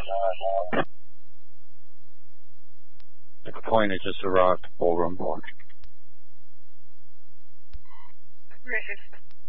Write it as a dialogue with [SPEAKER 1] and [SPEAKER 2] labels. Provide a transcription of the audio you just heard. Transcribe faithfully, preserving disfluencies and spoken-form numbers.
[SPEAKER 1] The plane has just arrived, ballroom block.
[SPEAKER 2] Racist.